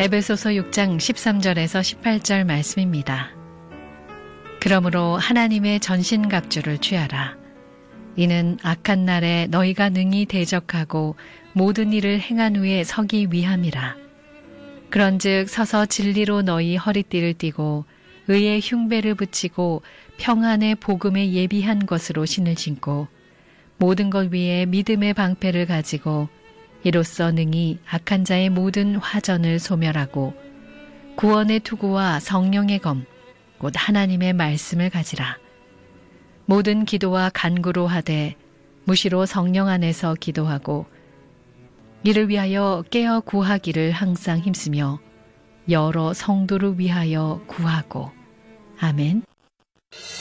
에베소서 6장 13절에서 18절 말씀입니다. 그러므로 하나님의 전신갑주를 취하라. 이는 악한 날에 너희가 능히 대적하고 모든 일을 행한 후에 서기 위함이라. 그런즉 서서 진리로 너희 허리띠를 띠고 의의 흉배를 붙이고 평안의 복음에 예비한 것으로 신을 신고 모든 것 위에 믿음의 방패를 가지고 이로써 능히 악한 자의 모든 화전을 소멸하고 구원의 투구와 성령의 검 곧 하나님의 말씀을 가지라. 모든 기도와 간구로 하되 무시로 성령 안에서 기도하고 이를 위하여 깨어 구하기를 항상 힘쓰며 여러 성도를 위하여 구하고. 아멘.